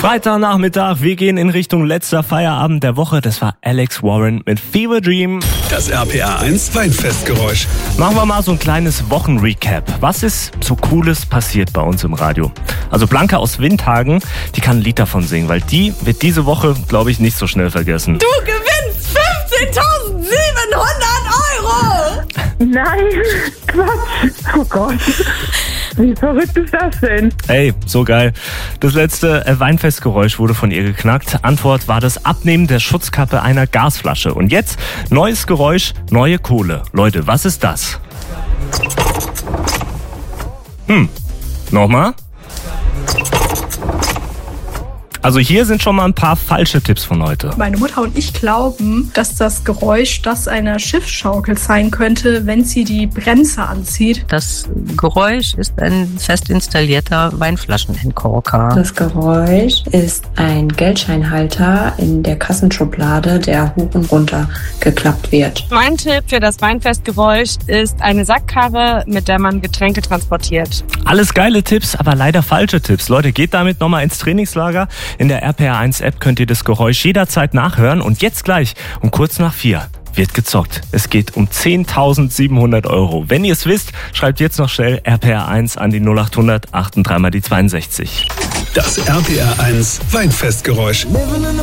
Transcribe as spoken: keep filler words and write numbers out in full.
Freitagnachmittag, wir gehen in Richtung letzter Feierabend der Woche. Das war Alex Warren mit Fever Dream. Das R P R eins Weinfestgeräusch. Machen wir mal so ein kleines Wochenrecap. Was ist so Cooles passiert bei uns im Radio? Also Blanca aus Windhagen, die kann ein Lied davon singen, weil die wird diese Woche, glaube ich, nicht so schnell vergessen. Du gewinnst fünfzehntausendsiebenhundert Euro! Nein, Quatsch. Oh Gott. Wie verrückt ist das denn? Ey, so geil. Das letzte äh, Weinfestgeräusch wurde von ihr geknackt. Antwort war das Abnehmen der Schutzkappe einer Gasflasche. Und jetzt neues Geräusch, neue Kohle. Leute, was ist das? Hm, nochmal? Also hier sind schon mal ein paar falsche Tipps von heute. Meine Mutter und ich glauben, dass das Geräusch das einer Schiffsschaukel sein könnte, wenn sie die Bremse anzieht. Das Geräusch ist ein fest installierter Weinflaschenentkorker. Das Geräusch ist ein Geldscheinhalter in der Kassenschublade, der hoch und runter geklappt wird. Mein Tipp für das Weinfestgeräusch ist eine Sackkarre, mit der man Getränke transportiert. Alles geile Tipps, aber leider falsche Tipps. Leute, geht damit nochmal ins Trainingslager. In der R P R eins App könnt ihr das Geräusch jederzeit nachhören. Und jetzt gleich um kurz nach vier wird gezockt. Es geht um zehntausendsiebenhundert Euro. Wenn ihr es wisst, schreibt jetzt noch schnell R P R eins an die null acht hundert achtunddreißig mal die zweiundsechzig. Das R P R eins Weinfestgeräusch.